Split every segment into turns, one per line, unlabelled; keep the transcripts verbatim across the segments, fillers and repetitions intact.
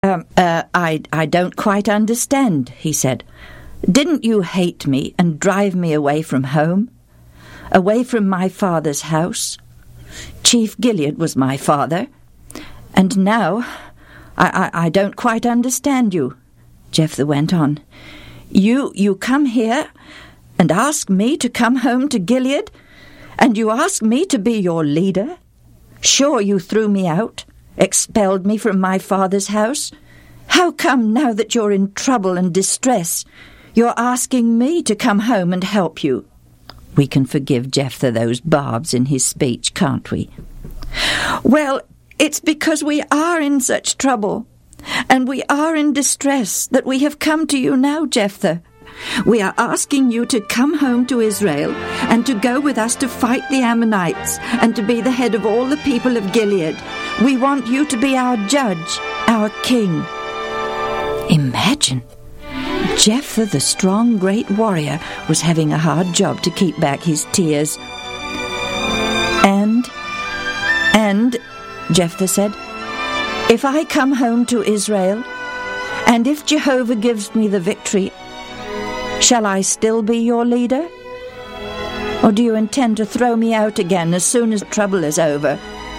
Um, uh, I, I don't quite understand, he said. Didn't you hate me and drive me away from home? Away from my father's house? Chief Gilead was my father. And now, I, I, I don't quite understand you, Jephthah went on. You, you come here and ask me to come home to Gilead? And you ask me to be your leader? Sure, you threw me out, expelled me from my father's house. How come now that you're in trouble and distress, you're asking me to come home and help you? We can forgive Jephthah those barbs in his speech, can't we? Well, it's because we are in such trouble, and we are in distress, that we have come to you now, Jephthah. We are asking you to come home to Israel and to go with us to fight the Ammonites and to be the head of all the people of Gilead. We want you to be our judge, our king. Imagine! Jephthah, the strong, great warrior, was having a hard job to keep back his tears. And, and, Jephthah said, if I come home to Israel, and if Jehovah gives me the victory, shall I still be your leader? Or do you intend to throw me out again as soon as trouble is over?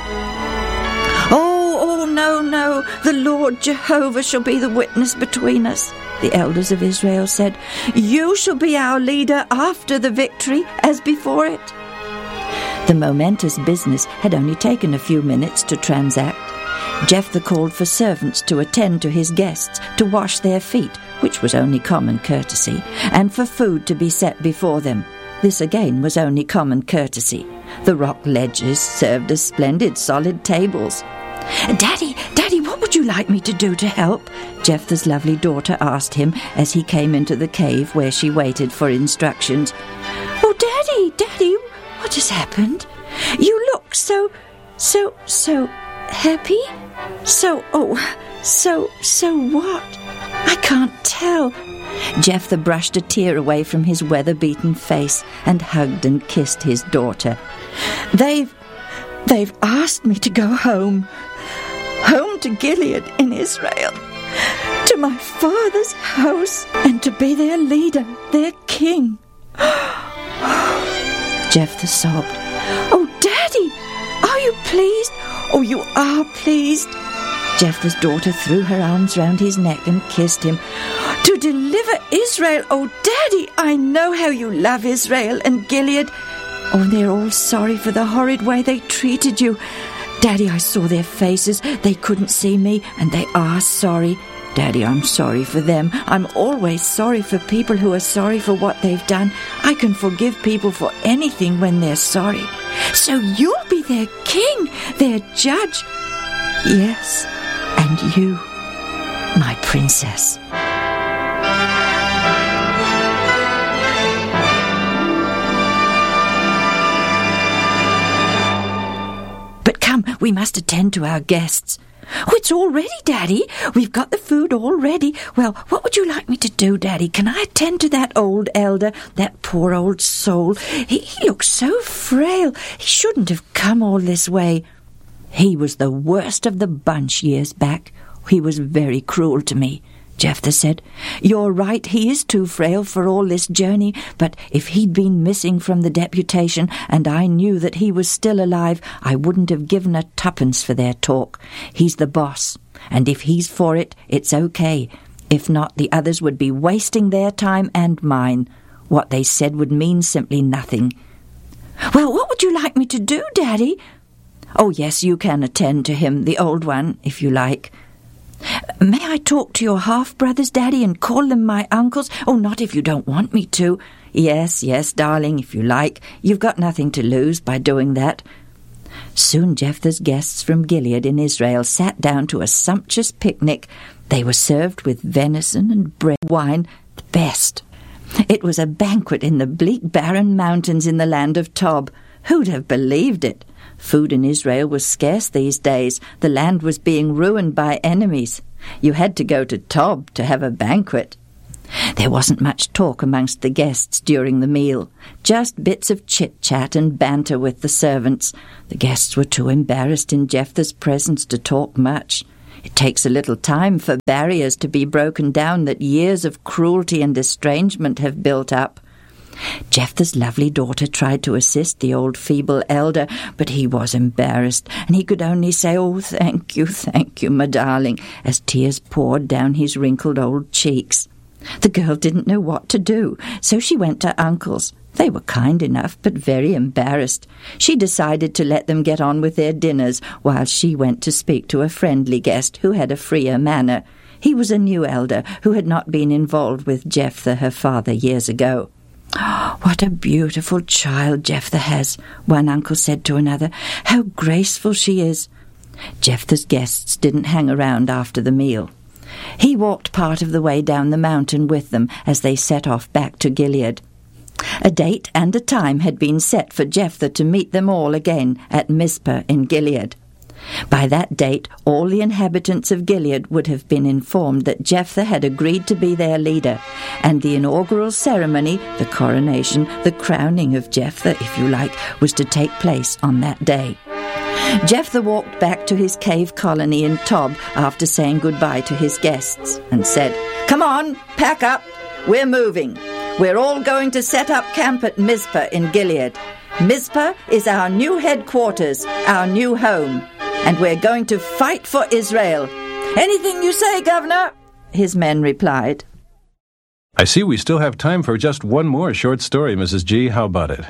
Oh, oh, no, no, the Lord Jehovah shall be the witness between us, the elders of Israel said. You shall be our leader after the victory as before it. The momentous business had only taken a few minutes to transact. Jephthah called for servants to attend to his guests, to wash their feet, which was only common courtesy, and for food to be set before them. This again was only common courtesy. The rock ledges served as splendid solid tables. Daddy, Daddy, what would you like me to do to help? Jephthah's lovely daughter asked him as he came into the cave where she waited for instructions. Oh, Daddy, Daddy, what has happened? You look so, so, so happy? So, oh, so, so what? I can't tell. Jephthah brushed a tear away from his weather-beaten face and hugged and kissed his daughter. They've, they've asked me to go home. Home to Gilead in Israel, to my father's house, and to be their leader, their king. Jephthah sobbed. Oh, Daddy, are you pleased? Oh, you are pleased. Jephthah's daughter threw her arms round his neck and kissed him. To deliver Israel, oh, Daddy, I know how you love Israel and Gilead. Oh, they're all sorry for the horrid way they treated you. Daddy, I saw their faces. They couldn't see me, and they are sorry. Daddy, I'm sorry for them. I'm always sorry for people who are sorry for what they've done. I can forgive people for anything when they're sorry. So you'll be their king, their judge. Yes, and you, my princess. We must attend to our guests. Oh, it's all ready, Daddy. We've got the food all ready. Well, what would you like me to do, Daddy? Can I attend to that old elder, that poor old soul? He, he looks so frail. He shouldn't have come all this way. He was the worst of the bunch years back. He was very cruel to me, Jephthah said. You're right, he is too frail for all this journey, but if he'd been missing from the deputation and I knew that he was still alive, I wouldn't have given a tuppence for their talk. He's the boss, and if he's for it, it's okay. If not, the others would be wasting their time and mine. What they said would mean simply nothing. Well, what would you like me to do, Daddy? Oh, yes, you can attend to him, the old one, if you like. May I talk to your half-brothers, Daddy, and call them my uncles? Oh, not if you don't want me to. Yes, yes, darling, if you like. You've got nothing to lose by doing that. Soon Jephthah's guests from Gilead in Israel sat down to a sumptuous picnic. They were served with venison and bread, wine, the best. It was a banquet in the bleak, barren mountains in the land of Tob. Who'd have believed it? Food in Israel was scarce these days. The land was being ruined by enemies. You had to go to Tob to have a banquet. There wasn't much talk amongst the guests during the meal, just bits of chit-chat and banter with the servants. The guests were too embarrassed in Jephthah's presence to talk much. It takes a little time for barriers to be broken down that years of cruelty and estrangement have built up. Jephthah's lovely daughter tried to assist the old feeble elder, but he was embarrassed, and he could only say, "Oh, thank you, thank you, my darling," as tears poured down his wrinkled old cheeks. The girl didn't know what to do, so she went to uncle's. They were kind enough, but very embarrassed. She decided to let them get on with their dinners, while she went to speak to a friendly guest who had a freer manner. He was a new elder who had not been involved with Jephthah, her father, years ago. "Oh, what a beautiful child Jephthah has," one uncle said to another. "How graceful she is." Jephthah's guests didn't hang around after the meal. He walked part of the way down the mountain with them as they set off back to Gilead. A date and a time had been set for Jephthah to meet them all again at Mizpah in Gilead. By that date, all the inhabitants of Gilead would have been informed that Jephthah had agreed to be their leader, and the inaugural ceremony, the coronation, the crowning of Jephthah, if you like, was to take place on that day. Jephthah walked back to his cave colony in Tob after saying goodbye to his guests and said, "Come on, pack up. We're moving. We're all going to set up camp at Mizpah in Gilead. Mizpah is our new headquarters, our new home, and we're going to fight for Israel." "Anything you say, Governor," his men replied.
I see we still have time for just one more short story, Missus G. How about it?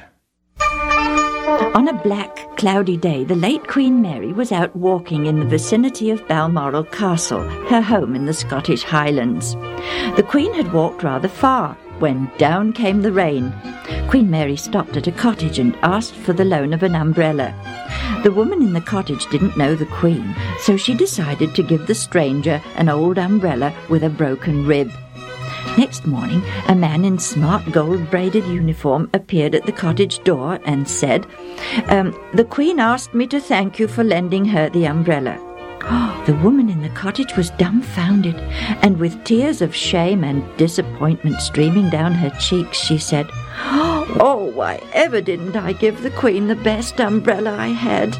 On a black, cloudy day, the late Queen Mary was out walking in the vicinity of Balmoral Castle, her home in the Scottish Highlands. The Queen had walked rather far when down came the rain. Queen Mary stopped at a cottage and asked for the loan of an umbrella. The woman in the cottage didn't know the Queen, so she decided to give the stranger an old umbrella with a broken rib. Next morning, a man in smart gold-braided uniform appeared at the cottage door and said, um, "The Queen asked me to thank you for lending her the umbrella." Oh, the woman in the cottage was dumbfounded, and with tears of shame and disappointment streaming down her cheeks, she said, "Oh, why ever didn't I give the Queen the best umbrella I had?"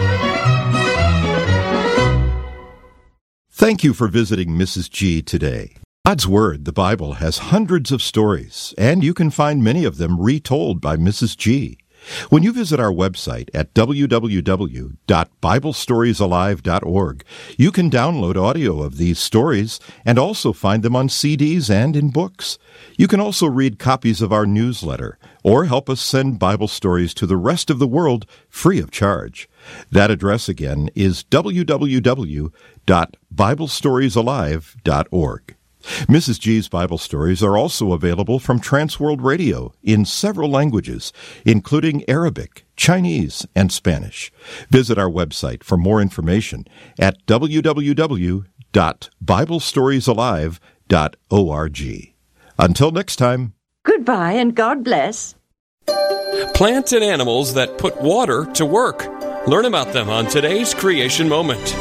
Thank you for visiting Missus G today. God's Word, the Bible, has hundreds of stories, and you can find many of them retold by Missus G. When you visit our website at w w w dot bible stories alive dot org, you can download audio of these stories and also find them on C Ds and in books. You can also read copies of our newsletter or help us send Bible stories to the rest of the world free of charge. That address again is w w w dot bible stories alive dot org. Missus G's Bible stories are also available from Transworld Radio in several languages, including Arabic, Chinese, and Spanish. Visit our website for more information at w w w dot bible stories alive dot org. Until next time.
Goodbye and God bless.
Plants and animals that put water to work. Learn about them on today's Creation Moment.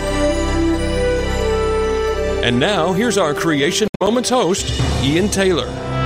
And now, here's our Creation Moments host, Ian Taylor.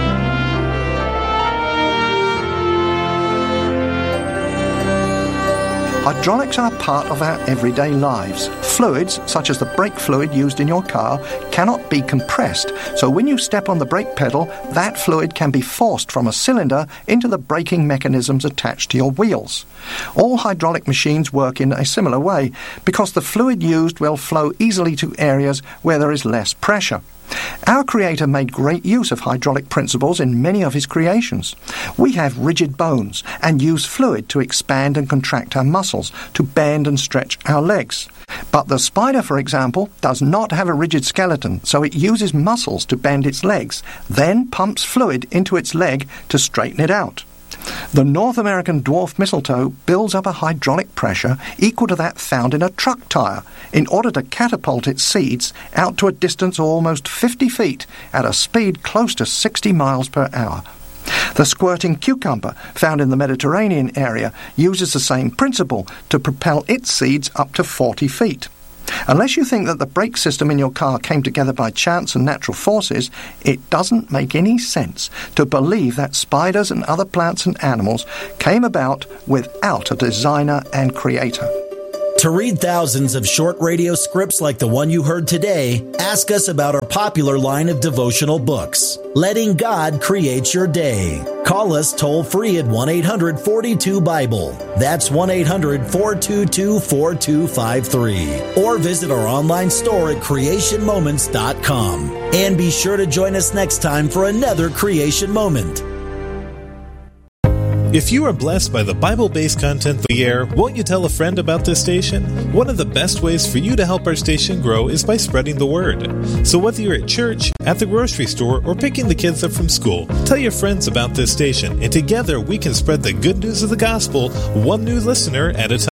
Hydraulics are part of our everyday lives. Fluids, such as the brake fluid used in your car, cannot be compressed, so when you step on the brake pedal, that fluid can be forced from a cylinder into the braking mechanisms attached to your wheels. All hydraulic machines work in a similar way, because the fluid used will flow easily to areas where there is less pressure. Our Creator made great use of hydraulic principles in many of his creations. We have rigid bones and use fluid to expand and contract our muscles, to bend and stretch our legs. But the spider, for example, does not have a rigid skeleton, so it uses muscles to bend its legs, then pumps fluid into its leg to straighten it out. The North American dwarf mistletoe builds up a hydraulic pressure equal to that found in a truck tire in order to catapult its seeds out to a distance of almost fifty feet at a speed close to sixty miles per hour. The squirting cucumber, found in the Mediterranean area, uses the same principle to propel its seeds up to forty feet. Unless you think that the brake system in your car came together by chance and natural forces, it doesn't make any sense to believe that spiders and other plants and animals came about without a designer and creator.
To read thousands of short radio scripts like the one you heard today, ask us about our popular line of devotional books, Letting God Create Your Day. Call us toll-free at one eight hundred forty-two Bible. That's one eight hundred four two two four two five three. Or visit our online store at creation moments dot com. And be sure to join us next time for another Creation Moment.
If you are blessed by the Bible-based content we air, won't you tell a friend about this station? One of the best ways for you to help our station grow is by spreading the word. So whether you're at church, at the grocery store, or picking the kids up from school, tell your friends about this station, and together we can spread the good news of the gospel, one new listener at a time.